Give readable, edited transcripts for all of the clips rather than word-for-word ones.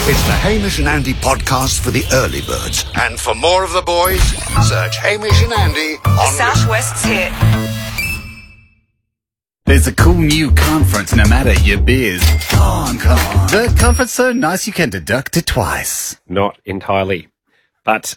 It's the Hamish and Andy podcast for the early birds. And for more of the boys, search Hamish and Andy on Southwest's hit. There's a cool new conference no matter your biz. Con. The conference so nice you can deduct it twice. Not entirely. But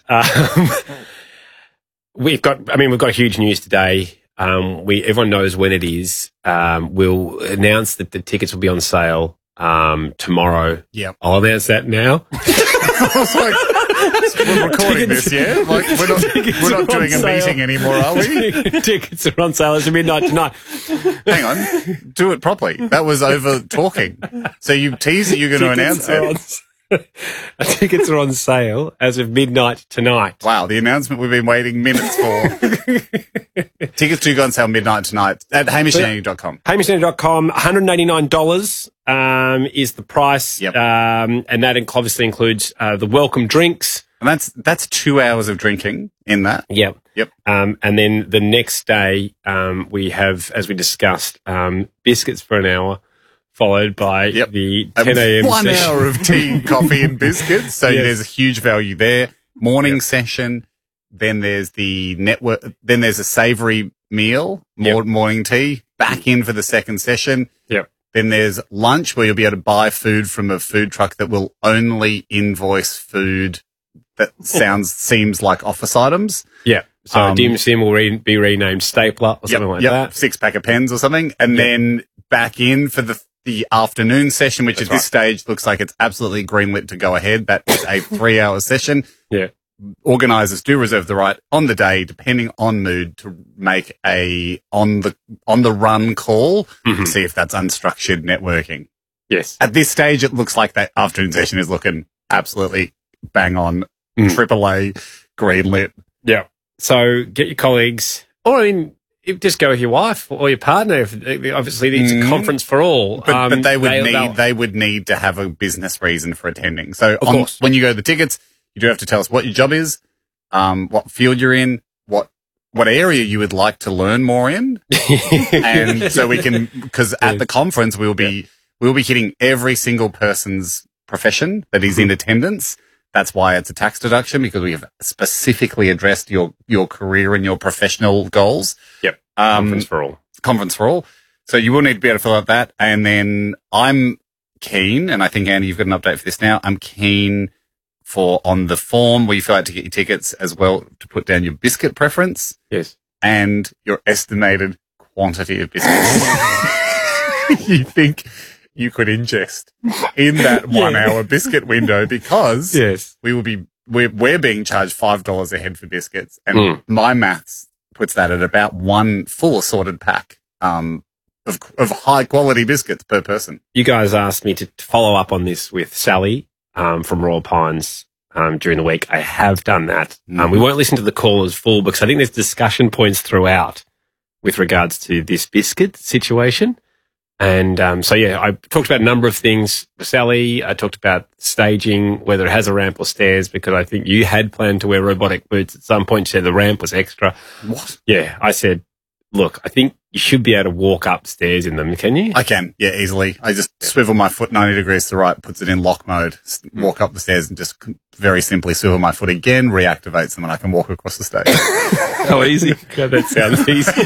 we've got huge news today. Everyone knows when it is. We'll announce that the tickets will be on sale tomorrow. Yep. I'll announce that now. I was like, we're recording this, yeah? Like, we're not doing a meeting anymore, are we? Tickets are on sale at midnight tonight. Hang on. Do it properly. That was over talking. So you tease that you're going to announce it. Tickets are on sale as of midnight tonight. Wow, the announcement we've been waiting minutes for. Tickets do go on sale midnight tonight at hamishandandy.com. hamishandandy.com, $199 is the price. Yep. And that obviously includes the welcome drinks. And that's 2 hours of drinking in that. Yep. Yep. And then the next day, we have, as we discussed, biscuits for an hour, followed by the 10 a.m. 1 session. hour of tea, coffee and biscuits. So Yes. there's a huge value there. Morning session. Then there's the network. Then there's a savoury meal, morning tea, back in for the second session. Yep. Then there's lunch where you'll be able to buy food from a food truck that will only invoice food that seems like office items. Yeah. So Dim Sim will be renamed Stapler or something like that. 6-pack of pens or something. And then back in for the afternoon session, which at this stage looks like it's absolutely greenlit to go ahead. That is a 3-hour session. Yeah. Organisers do reserve the right on the day, depending on mood, to make a on the run call to see if that's unstructured networking. Yes. At this stage, it looks like that afternoon session is looking absolutely bang on, AAA, greenlit. Yeah. So get your colleagues, or just go with your wife or your partner. Obviously, it's a conference for all. But they would need to have a business reason for attending. So Of course. When you go to the tickets, you do have to tell us what your job is, what field you're in, what area you would like to learn more in, and so we can, because at the conference we'll be hitting every single person's profession that is in attendance. That's why it's a tax deduction, because we have specifically addressed your career and your professional goals. Yep. Conference for all. So you will need to be able to fill out that. And then I'm keen, and I think, Andy, you've got an update for this now. I'm keen for on the form where you fill out to get your tickets as well to put down your biscuit preference. Yes. And your estimated quantity of biscuits you think you could ingest in that 1 hour biscuit window, because we're being charged $5 a head for biscuits, and my maths puts that at about one full assorted pack of high quality biscuits per person. You guys asked me to follow up on this with Sally from Royal Pines during the week. I have done that. We won't listen to the callers full because I think there's discussion points throughout with regards to this biscuit situation. And I talked about a number of things with Sally. I talked about staging, whether it has a ramp or stairs, because I think you had planned to wear robotic boots at some point. You said the ramp was extra. What? Yeah, I said, look, I think you should be able to walk upstairs in them, can you? I can, easily. I just swivel my foot 90 degrees to the right, puts it in lock mode, walk up the stairs and just very simply swivel my foot again, reactivates them, and I can walk across the stage. How easy. God, that sounds easy.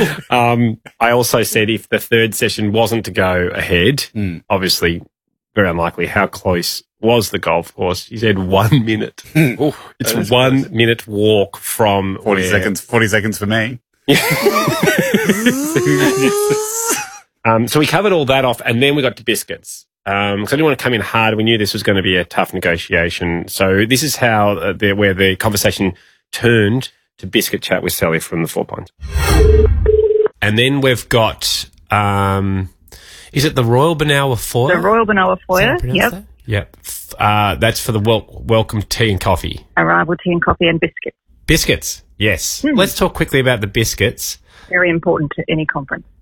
I also said if the third session wasn't to go ahead, obviously very unlikely, how close was the golf course? You said 1 minute. It's 1 minute walk from 40 seconds for me. So we covered all that off, and then we got to biscuits. So I didn't want to come in hard. We knew this was going to be a tough negotiation. So this is how where the conversation turned to biscuit chat with Sally from the Four Pines. And then we've got, is it the Royal Benowa Foyer? The Royal Benowa Foyer, yep. Yep. That's for the welcome tea and coffee. Arrival tea and coffee and biscuits. Biscuits, yes. Let's talk quickly about the biscuits. Very important to any conference.